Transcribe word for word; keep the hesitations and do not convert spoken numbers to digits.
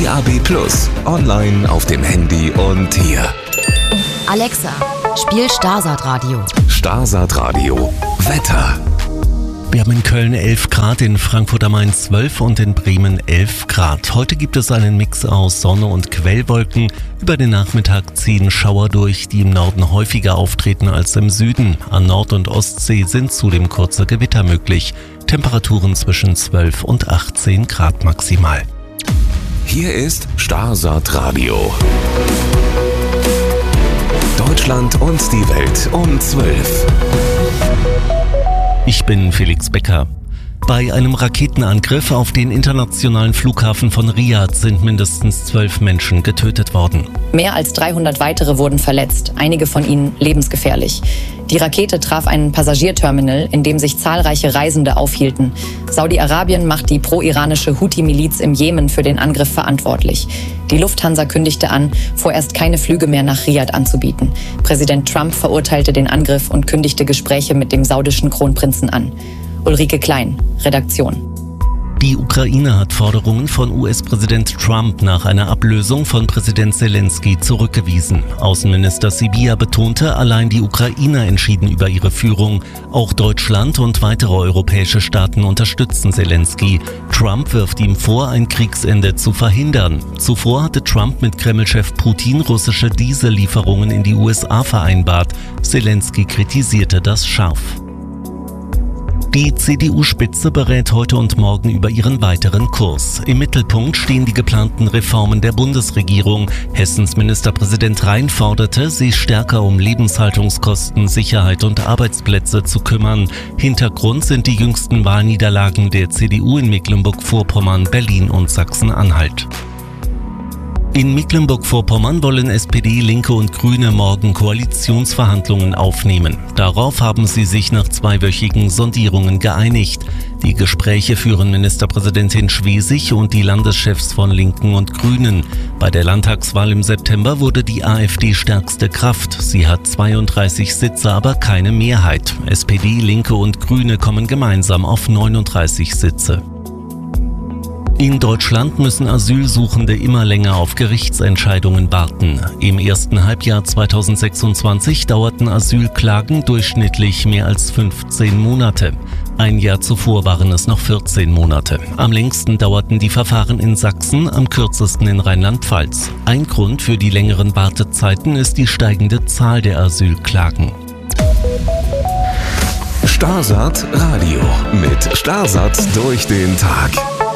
D A B plus, online auf dem Handy und hier. Alexa, spiel Starsat Radio. Starsat Radio. Wetter. Wir haben in Köln elf Grad, in Frankfurt am Main zwölf und in Bremen elf Grad. Heute gibt es einen Mix aus Sonne und Quellwolken. Über den Nachmittag ziehen Schauer durch, die im Norden häufiger auftreten als im Süden. An Nord- und Ostsee sind zudem kurze Gewitter möglich. Temperaturen zwischen zwölf und achtzehn Grad maximal. Hier ist Starsat Radio. Deutschland und die Welt um zwölf. Ich bin Felix Becker. Bei einem Raketenangriff auf den internationalen Flughafen von Riyadh sind mindestens zwölf Menschen getötet worden. Mehr als dreihundert weitere wurden verletzt, einige von ihnen lebensgefährlich. Die Rakete traf ein Passagierterminal, in dem sich zahlreiche Reisende aufhielten. Saudi-Arabien macht die pro-iranische Houthi-Miliz im Jemen für den Angriff verantwortlich. Die Lufthansa kündigte an, vorerst keine Flüge mehr nach Riyadh anzubieten. Präsident Trump verurteilte den Angriff und kündigte Gespräche mit dem saudischen Kronprinzen an. Ulrike Klein, Redaktion. Die Ukraine hat Forderungen von U S-Präsident Trump nach einer Ablösung von Präsident Zelensky zurückgewiesen. Außenminister Sybiha betonte, allein die Ukrainer entschieden über ihre Führung. Auch Deutschland und weitere europäische Staaten unterstützen Zelensky. Trump wirft ihm vor, ein Kriegsende zu verhindern. Zuvor hatte Trump mit Kreml-Chef Putin russische Diesellieferungen in die U S A vereinbart. Zelensky kritisierte das scharf. Die C D U-Spitze berät heute und morgen über ihren weiteren Kurs. Im Mittelpunkt stehen die geplanten Reformen der Bundesregierung. Hessens Ministerpräsident Rhein forderte, sich stärker um Lebenshaltungskosten, Sicherheit und Arbeitsplätze zu kümmern. Hintergrund sind die jüngsten Wahlniederlagen der C D U in Mecklenburg-Vorpommern, Berlin und Sachsen-Anhalt. In Mecklenburg-Vorpommern wollen S P D, Linke und Grüne morgen Koalitionsverhandlungen aufnehmen. Darauf haben sie sich nach zweiwöchigen Sondierungen geeinigt. Die Gespräche führen Ministerpräsidentin Schwesig und die Landeschefs von Linken und Grünen. Bei der Landtagswahl im September wurde die AfD stärkste Kraft. Sie hat zweiunddreißig Sitze, aber keine Mehrheit. S P D, Linke und Grüne kommen gemeinsam auf neununddreißig Sitze. In Deutschland müssen Asylsuchende immer länger auf Gerichtsentscheidungen warten. Im ersten Halbjahr zweitausendsechsundzwanzig dauerten Asylklagen durchschnittlich mehr als fünfzehn Monate. Ein Jahr zuvor waren es noch vierzehn Monate. Am längsten dauerten die Verfahren in Sachsen, am kürzesten in Rheinland-Pfalz. Ein Grund für die längeren Wartezeiten ist die steigende Zahl der Asylklagen. Starsat Radio mit Starsat durch den Tag.